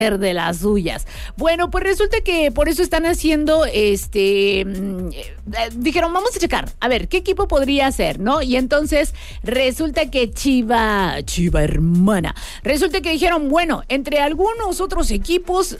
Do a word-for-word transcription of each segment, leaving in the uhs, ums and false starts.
de las suyas. Bueno, pues resulta que por eso están haciendo, este, dijeron, vamos a checar, a ver, ¿qué equipo podría ser, no? Y entonces resulta que Chiva, Chiva hermana, resulta que dijeron, bueno, entre algunos otros equipos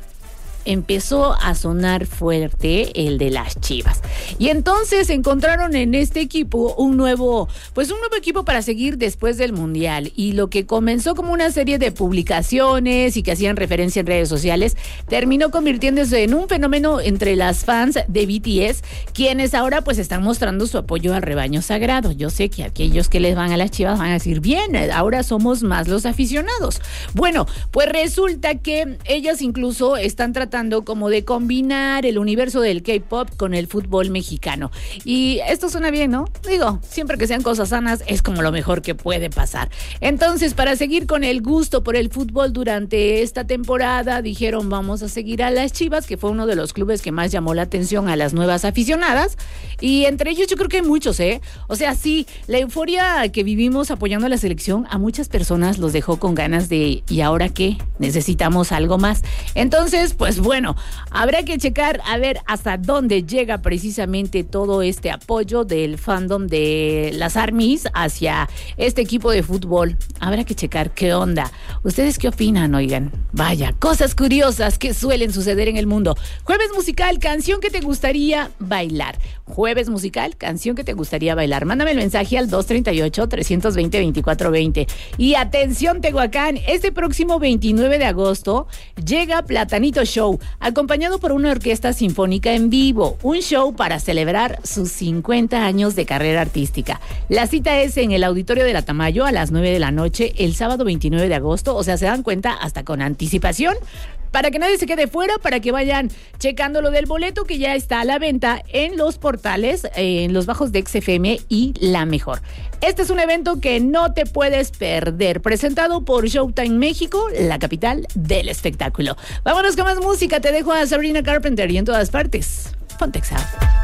empezó a sonar fuerte el de las Chivas. Y entonces encontraron en este equipo un nuevo, pues un nuevo equipo para seguir después del Mundial. Y lo que comenzó como una serie de publicaciones y que hacían referencia en redes sociales, terminó convirtiéndose en un fenómeno entre las fans de B T S, quienes ahora pues están mostrando su apoyo al rebaño sagrado. Yo sé que aquellos que les van a las Chivas van a decir, bien, ahora somos más los aficionados. Bueno, pues resulta que ellas incluso están tratando como de combinar el universo del K-pop con el fútbol mexicano. Y esto suena bien, ¿no? Digo, siempre que sean cosas sanas es como lo mejor que puede pasar. Entonces, para seguir con el gusto por el fútbol durante esta temporada, dijeron, vamos a seguir a las Chivas, que fue uno de los clubes que más llamó la atención a las nuevas aficionadas. Y entre ellos yo creo que hay muchos, ¿eh? O sea, sí, la euforia que vivimos apoyando a la selección a muchas personas los dejó con ganas de, ¿y ahora qué? Necesitamos algo más. Entonces, pues bueno, habrá que checar a ver hasta dónde llega precisamente todo este apoyo del fandom de las ARMYs hacia este equipo de fútbol. Habrá que checar qué onda. ¿Ustedes qué opinan? Oigan, vaya, cosas curiosas que suelen suceder en el mundo. Jueves musical, canción que te gustaría bailar. Jueves musical, canción que te gustaría bailar. Mándame el mensaje al dos tres ocho, tres dos cero, dos cuatro dos cero. Y atención, Tehuacán, este próximo veintinueve de agosto llega Platanito Show, acompañado por una orquesta sinfónica en vivo, un show para celebrar sus cincuenta años de carrera artística. La cita es en el Auditorio de la Tamayo a las nueve de la noche, el sábado veintinueve de agosto, o sea, se dan cuenta hasta con anticipación, para que nadie se quede fuera, para que vayan checando lo del boleto que ya está a la venta en los portales, eh, en los bajos de X F M y La Mejor. Este es un evento que no te puedes perder, presentado por Showtime México, la capital del espectáculo. Vámonos con más música, te dejo a Sabrina Carpenter y en todas partes, Ponte Exa.